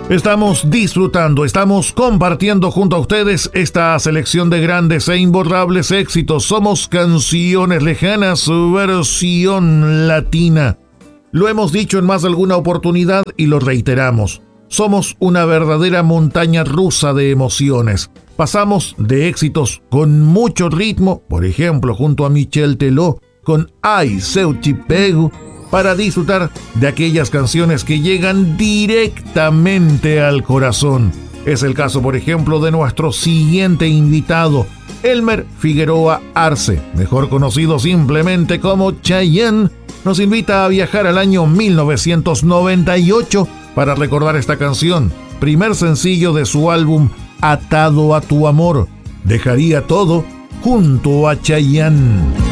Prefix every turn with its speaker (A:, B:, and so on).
A: Estamos disfrutando, estamos compartiendo junto a ustedes esta selección de grandes e imborrables éxitos. Somos Canciones Lejanas, versión latina. Lo hemos dicho en más de alguna oportunidad y lo reiteramos. Somos una verdadera montaña rusa de emociones. Pasamos de éxitos con mucho ritmo, por ejemplo, junto a Michel Teló, con Ai Seu Te Pego, para disfrutar de aquellas canciones que llegan directamente al corazón. Es el caso, por ejemplo, de nuestro siguiente invitado, Elmer Figueroa Arce, mejor conocido simplemente como Chayanne. Nos invita a viajar al año 1998 para recordar esta canción, primer sencillo de su álbum Atado a tu amor. Dejaría todo junto a Chayanne.